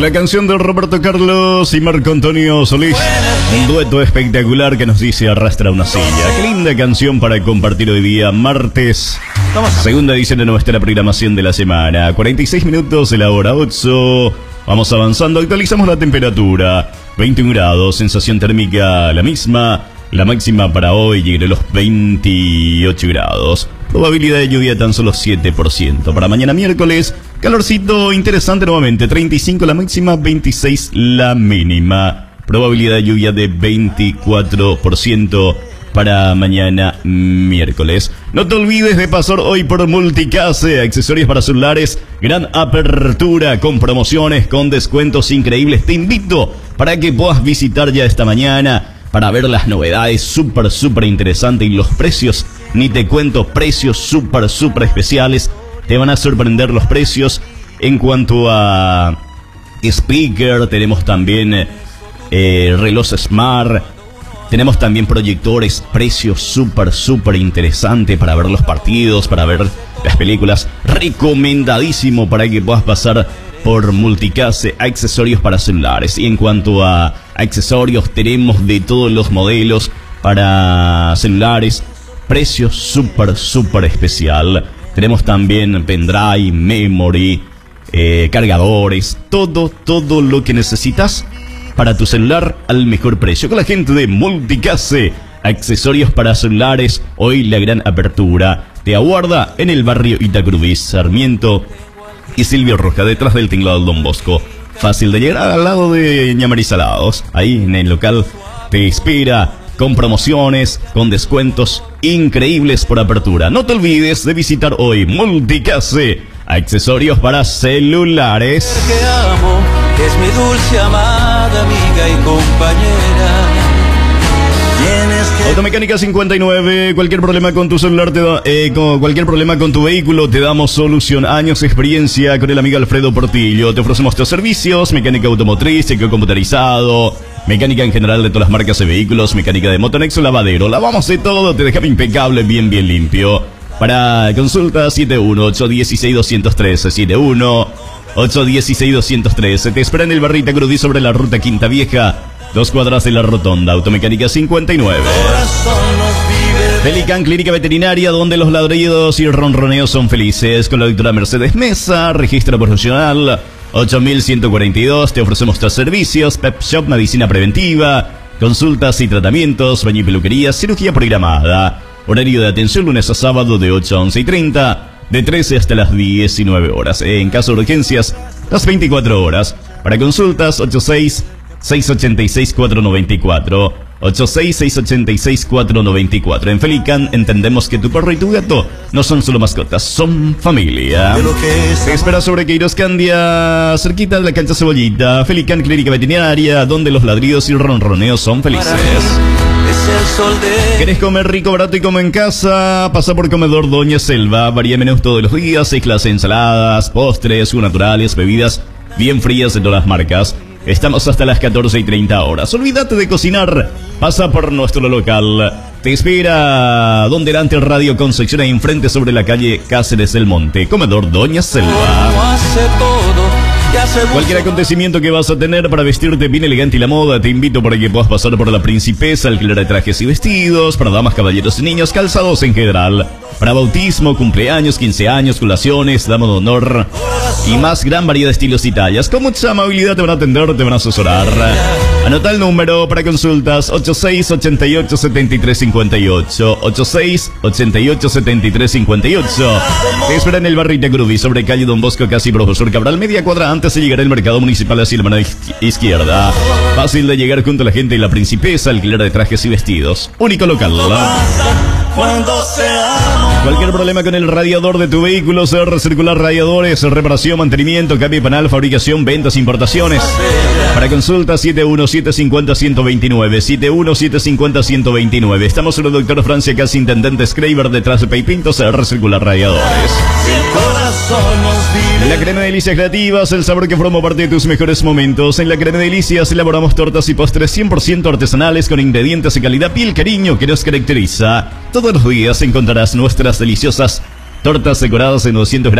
La canción de Roberto Carlos y Marco Antonio Solís. Un dueto espectacular que nos dice arrastra una silla. Qué linda canción para compartir hoy día, martes. Segunda edición de nuestra programación de la semana. 46 minutos de la hora 8. Vamos avanzando, actualizamos la temperatura. 21 grados, sensación térmica la misma. La máxima para hoy llegará a los 28 grados. Probabilidad de lluvia tan solo 7%. Para mañana miércoles, calorcito interesante nuevamente. 35 la máxima, 26 la mínima. Probabilidad de lluvia de 24% para mañana miércoles. No te olvides de pasar hoy por Multicase, accesorios para celulares, gran apertura con promociones, con descuentos increíbles. Te invito para que puedas visitar ya esta mañana para ver las novedades súper interesantes y los precios. Ni te cuento, precios súper especiales. Te van a sorprender los precios en cuanto a speaker. Tenemos también reloj smart. Tenemos también proyectores, precios súper interesantes para ver los partidos, para ver las películas. Recomendadísimo para que puedas pasar por Multicase, accesorios para celulares. Y en cuanto a accesorios, tenemos de todos los modelos para celulares. Precios súper especial. Tenemos también pendrive, memory, cargadores, todo lo que necesitas para tu celular al mejor precio. Con la gente de Multicase, accesorios para celulares. Hoy la gran apertura te aguarda en el barrio Itacurubí, Sarmiento y Silvio Roja, detrás del tinglado Don Bosco. Fácil de llegar, al lado de Ñamarizalados. Ahí en el local te espera, con promociones, con descuentos increíbles por apertura. No te olvides de visitar hoy Multicase, accesorios para celulares. Que amo, que es mi dulce amada amiga y compañera. Automecánica 59, cualquier problema con tu celular, cualquier problema con tu vehículo, te damos solución. Años de experiencia con el amigo Alfredo Portillo. Te ofrecemos tus servicios: mecánica automotriz, chequeo computarizado, mecánica en general de todas las marcas de vehículos, mecánica de motonexo, lavadero. Lavamos de todo, te dejamos impecable, bien limpio. Para consulta 71-816-213, 71-816-213. Te espera en el barrio Itacurubí sobre la ruta Quinta Vieja, 2 cuadras de la rotonda. Automecánica 59. Pelican Clínica Veterinaria, donde los ladridos y ronroneos son felices. Con la doctora Mercedes Mesa, registro profesional 8142. Te ofrecemos tus servicios: pet shop, medicina preventiva, consultas y tratamientos, baño y peluquería, cirugía programada. Horario de atención lunes a sábado de 8 a 11:30, de 13 hasta las 19 horas. En caso de urgencias, las 24 horas. Para consultas, 86-686-494. 86-686-494. En Felican entendemos que tu perro y tu gato no son solo mascotas, son familia. Te espera sobre Queiroz Candia, cerquita de la cancha Cebollita. Felican Clínica Veterinaria, donde los ladridos y ronroneos son felices. ¿Querés comer rico, barato y como en casa? Pasa por Comedor Doña Selva. Varía menús todos los días, 6 clases de ensaladas, postres, jugos naturales, bebidas bien frías de todas las marcas. Estamos hasta las 14:30 horas. Olvídate de cocinar, pasa por nuestro local. Te espera Don Delante Radio Concepción, ahí enfrente sobre la calle Cáceres del Monte. Comedor Doña Selva. Cualquier acontecimiento que vas a tener para vestirte bien elegante y la moda, te invito para que puedas pasar por La Principesa, alquiler de trajes y vestidos para damas, caballeros y niños, calzados en general, para bautismo, cumpleaños, 15 años, colaciones, dama de honor y más, gran variedad de estilos y tallas. Con mucha amabilidad te van a atender, te van a asesorar. Anota el número para consultas: 86-88-73-58, 86-88-73-58. Te espera en el barrio Itacurubí, sobre calle Don Bosco, casi Profesor Cabral, media cuadra antes de llegar al mercado municipal hacia la mano izquierda. Fácil de llegar junto a la gente de La Principesa, alquiler de trajes y vestidos. Único local. Cualquier problema con el radiador de tu vehículo: CR Circular Radiadores, reparación, mantenimiento, cambio de panel, fabricación, ventas, importaciones. Para consultas 71-750-129, 71-750-129. Estamos en el doctor Francia Casi, intendente Schreiber, detrás de Peipinto. CR Circular Radiadores. La crema de delicias creativas, el sabor que forma parte de tus mejores momentos. En la crema de delicias elaboramos tortas y postres 100% artesanales con ingredientes de calidad y el cariño que nos caracteriza. Todos los días encontrarás nuestras deliciosas tortas decoradas en 200 gramos